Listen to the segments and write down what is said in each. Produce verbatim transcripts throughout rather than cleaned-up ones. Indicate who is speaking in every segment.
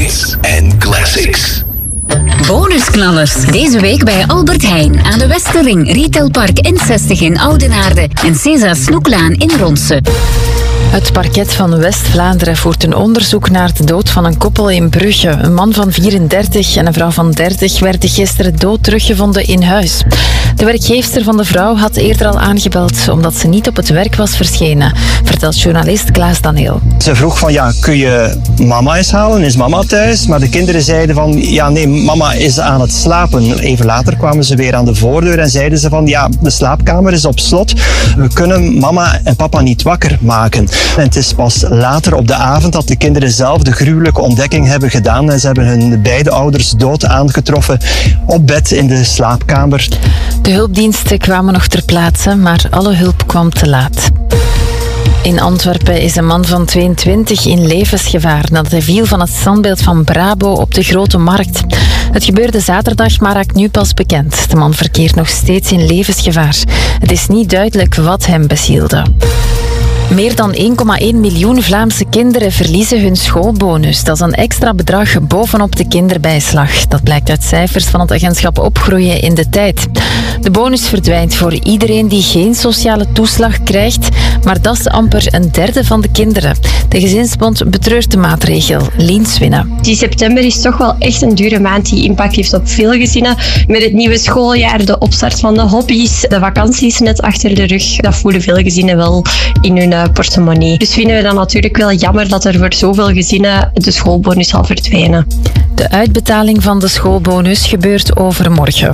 Speaker 1: Hits en classics.
Speaker 2: Bonusknallers. Deze week bij Albert Heijn aan de Westerring, Retailpark N zestig in Oudenaarde en César Snoeklaan in Ronse.
Speaker 3: Het parket van West-Vlaanderen voert een onderzoek naar de dood van een koppel in Brugge. Een man van vierendertig en een vrouw van dertig werden gisteren dood teruggevonden in huis. De werkgeefster van de vrouw had eerder al aangebeld omdat ze niet op het werk was verschenen, vertelt journalist Klaas Daniel.
Speaker 4: Ze vroeg van ja, kun je mama eens halen? Is mama thuis? Maar de kinderen zeiden van ja, nee, mama is aan het slapen. Even later kwamen ze weer aan de voordeur en zeiden ze van ja, de slaapkamer is op slot. We kunnen mama en papa niet wakker maken. En het is pas later op de avond dat de kinderen zelf de gruwelijke ontdekking hebben gedaan. En ze hebben hun beide ouders dood aangetroffen op bed in de slaapkamer.
Speaker 3: De hulpdiensten kwamen nog ter plaatse, maar alle hulp kwam te laat. In Antwerpen is een man van tweeëntwintig in levensgevaar nadat hij viel van het standbeeld van Brabo op de Grote Markt. Het gebeurde zaterdag, maar raakt nu pas bekend. De man verkeert nog steeds in levensgevaar. Het is niet duidelijk wat hem bezielde. Meer dan één komma één miljoen Vlaamse kinderen verliezen hun schoolbonus. Dat is een extra bedrag bovenop de kinderbijslag. Dat blijkt uit cijfers van het agentschap Opgroeien in de Tijd. De bonus verdwijnt voor iedereen die geen sociale toeslag krijgt, maar dat is amper een derde van de kinderen. De Gezinsbond betreurt de maatregel. Lien Swinnen.
Speaker 5: Die september is toch wel echt een dure maand die impact heeft op veel gezinnen. Met het nieuwe schooljaar, de opstart van de hobby's, de vakanties net achter de rug. Dat voelen veel gezinnen wel in hun portemonnee. Dus vinden we dan natuurlijk wel jammer dat er voor zoveel gezinnen de schoolbonus zal verdwijnen.
Speaker 3: De uitbetaling van de schoolbonus gebeurt overmorgen.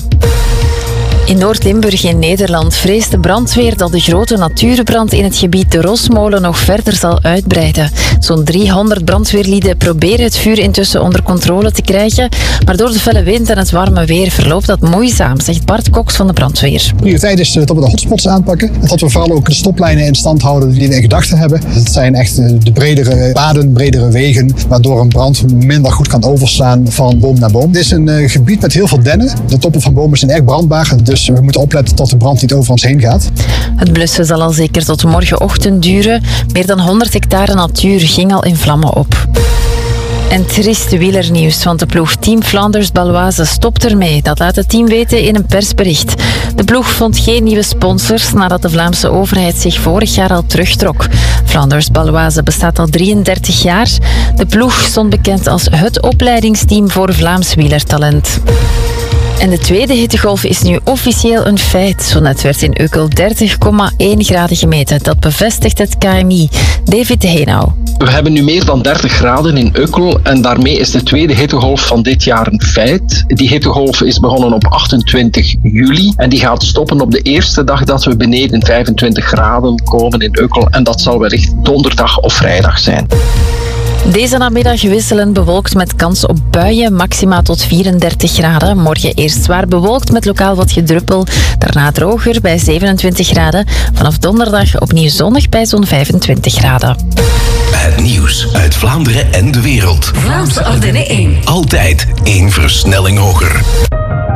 Speaker 3: In Noord-Limburg in Nederland vreest de brandweer dat de grote natuurbrand in het gebied de Rosmolen nog verder zal uitbreiden. Zo'n driehonderd brandweerlieden proberen het vuur intussen onder controle te krijgen, maar door de felle wind en het warme weer verloopt dat moeizaam, zegt Bart Cox van de brandweer.
Speaker 6: Prioriteit is dat we de hotspots aanpakken en dat we vooral ook de stoplijnen in stand houden die we in gedachten hebben. Het zijn echt de bredere paden, bredere wegen, waardoor een brand minder goed kan overslaan van boom naar boom. Dit is een uh, gebied met heel veel dennen. De toppen van bomen zijn erg brandbaar, dus we moeten opletten dat de brand niet over ons heen gaat.
Speaker 3: Het blussen zal al zeker tot morgenochtend duren. Meer dan honderd hectare natuur ging al in vlammen op. En trieste wielernieuws, want de ploeg Team Flanders Baloise stopt ermee. Dat laat het team weten in een persbericht. De ploeg vond geen nieuwe sponsors nadat de Vlaamse overheid zich vorig jaar al terugtrok. Flanders Baloise bestaat al drieëndertig jaar. De ploeg stond bekend als het opleidingsteam voor Vlaams wielertalent. En de tweede hittegolf is nu officieel een feit. Zo net werd in Ukkel dertig komma één graden gemeten. Dat bevestigt het K M I. David de Heenau.
Speaker 7: We hebben nu meer dan dertig graden in Ukkel en daarmee is de tweede hittegolf van dit jaar een feit. Die hittegolf is begonnen op achtentwintig juli en die gaat stoppen op de eerste dag dat we beneden vijfentwintig graden komen in Ukkel. En dat zal wellicht donderdag of vrijdag zijn.
Speaker 3: Deze namiddag wisselend bewolkt met kans op buien, maxima tot vierendertig graden. Morgen eerst zwaar bewolkt met lokaal wat gedruppel. Daarna droger bij zevenentwintig graden. Vanaf donderdag opnieuw zonnig bij zo'n vijfentwintig graden.
Speaker 1: Het nieuws uit Vlaanderen en de wereld.
Speaker 2: Vlaamse Ardennen één.
Speaker 1: Altijd één versnelling hoger.